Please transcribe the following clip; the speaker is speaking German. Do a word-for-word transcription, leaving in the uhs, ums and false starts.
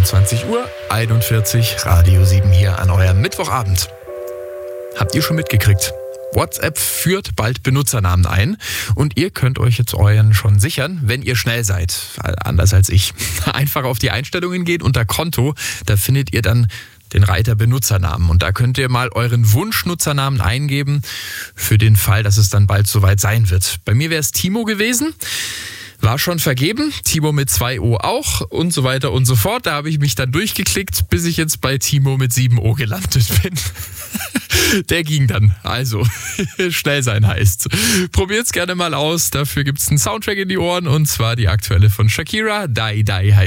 einundzwanzig Uhr einundvierzig, Radio sieben hier an eurem Mittwochabend. Habt ihr schon mitgekriegt? WhatsApp führt bald Benutzernamen ein und ihr könnt euch jetzt euren schon sichern, wenn ihr schnell seid. Anders als ich. Einfach auf die Einstellungen gehen unter Konto, da findet ihr dann den Reiter Benutzernamen und da könnt ihr mal euren Wunschnutzernamen eingeben für den Fall, dass es dann bald soweit sein wird. Bei mir wäre es Timo gewesen. War schon vergeben, Timo mit zwei O auch und so weiter und so fort. Da habe ich mich dann durchgeklickt, bis ich jetzt bei Timo mit sieben O gelandet bin. Der ging dann, also schnell sein heißt. Probiert's gerne mal aus, dafür gibt's einen Soundtrack in die Ohren und zwar die aktuelle von Shakira, Die Die heißt.